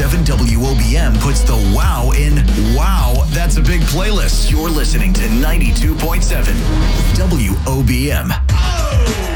WOBM puts the wow in wow, that's a big playlist. You're listening to 92.7 WOBM.